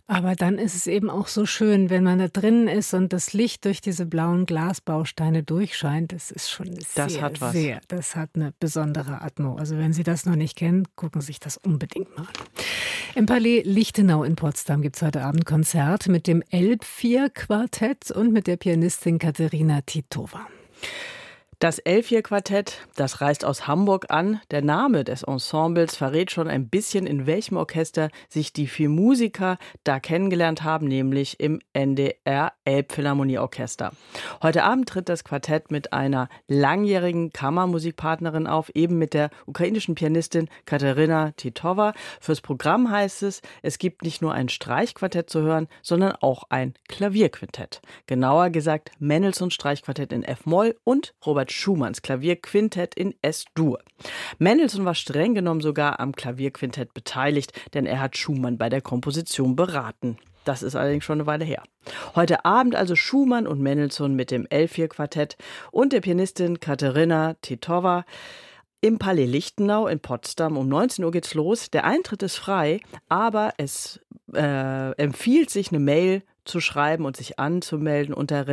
Aber dann ist es eben auch so schön, wenn man da drinnen ist und das Licht durch diese blauen Glasbausteine durchscheint. Das ist schon Das hat was. das hat eine besondere Atmo. Also wenn Sie das noch nicht kennen, gucken Sie sich das unbedingt mal an. Im Palais Lichtenau in Potsdam gibt es heute Abend Konzert mit dem Elbphir-Quartett und mit der Pianistin Katerina Titova. Das Elbphir-Quartett, das reist aus Hamburg an. Der Name des Ensembles verrät schon ein bisschen, in welchem Orchester sich die 4 Musiker da kennengelernt haben, nämlich im NDR Elbphilharmonieorchester. Heute Abend tritt das Quartett mit einer langjährigen Kammermusikpartnerin auf, eben mit der ukrainischen Pianistin Katerina Titova. Fürs Programm heißt es, es gibt nicht nur ein Streichquartett zu hören, sondern auch ein Klavierquintett. Genauer gesagt Mendelssohn Streichquartett in F-Moll und Robert Schumanns Klavierquintett in S-Dur. Mendelssohn war streng genommen sogar am Klavierquintett beteiligt, denn er hat Schumann bei der Komposition beraten. Das ist allerdings schon eine Weile her. Heute Abend also Schumann und Mendelssohn mit dem Elbphir-Quartett und der Pianistin Katerina Titova im Palais Lichtenau in Potsdam. Um 19 Uhr geht's los. Der Eintritt ist frei, aber es empfiehlt sich, eine Mail zu schreiben und sich anzumelden unter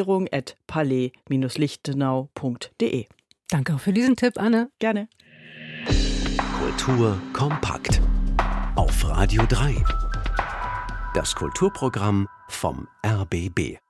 reservierung@palais-lichtenau.de. Danke auch für diesen Tipp, Anne. Gerne. Kultur kompakt auf Radio 3. Das Kulturprogramm vom RBB.